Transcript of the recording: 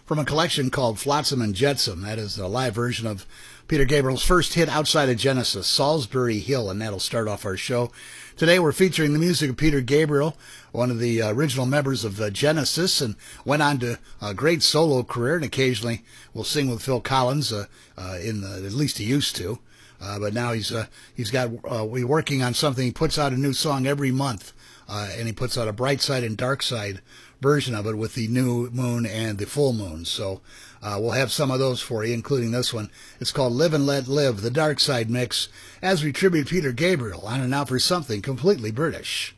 from a collection called Flotsam and Jetsam. That is a live version of Peter Gabriel's first hit outside of Genesis, Salisbury Hill, and that'll start off our show. Today we're featuring the music of Peter Gabriel, one of the original members of Genesis, and went on to a great solo career, and occasionally will sing with Phil Collins, at least he used to. But now he's we're working on something. He puts out a new song every month, and he puts out a Bright Side and Dark Side version of it with the new moon and the full moon. So we'll have some of those for you, including this one. It's called Live and Let Live, the Dark Side mix, as we tribute Peter Gabriel on and out for something completely British.